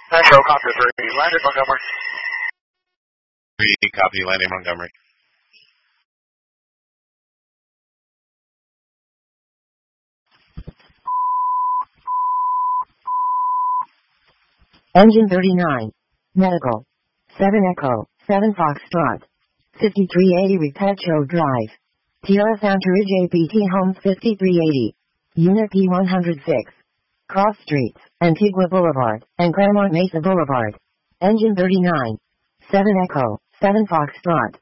Echo, copy 3, landed Montgomery. 3, copy, landing Montgomery. Engine 39. Medical. 7 Echo, 7 Foxtrot. 5380 Repetcho Drive. TRS Anchorage APT Homes 5380. Unit P106. Cross Streets, Antigua Boulevard, and Claremont Mesa Boulevard. Engine 39. 7 Echo, 7 Foxtrot.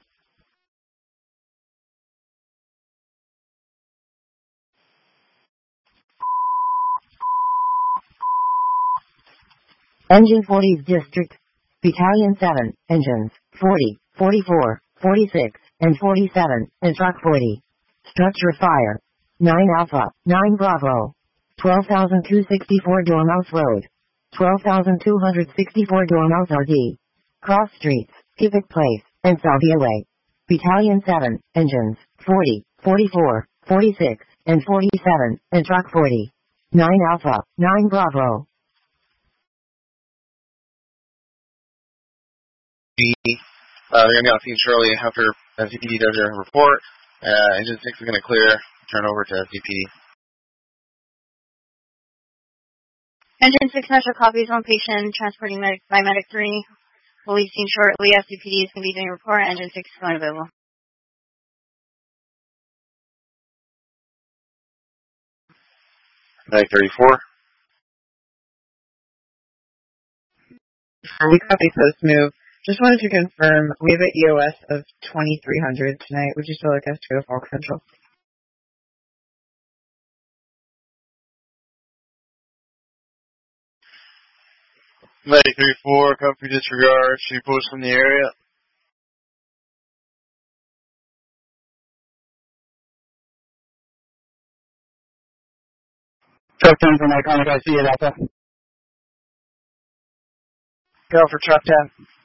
Engine 40's District. Battalion 7, engines 40, 44, 46, and 47, and truck 40. Structure fire. 9 Alpha, 9 Bravo. 12,264 Dormouse Road. 12,264 Dormouse RD. Cross Streets, Pivot Place, and Salvia Way. Battalion 7, engines 40, 44, 46, and 47, and truck 40. 9 Alpha, 9 Bravo. They're going to be on scene shortly after CPD does their report. Engine 6 is going to clear, turn over to CPD. Engine 6 Metro copies on patient transporting by Medic 3. Will be seen shortly as CPD is going to be doing a report. Engine 6 is going available. Medic 34. We copy post move. Just wanted to confirm, we have an EOS of 2300 tonight. Would you still like us to go to Falk Central? Medic 34, copy disregard. She posts from the area. Truck 10 for Iconic, I see it, Alpha. Go for truck 10.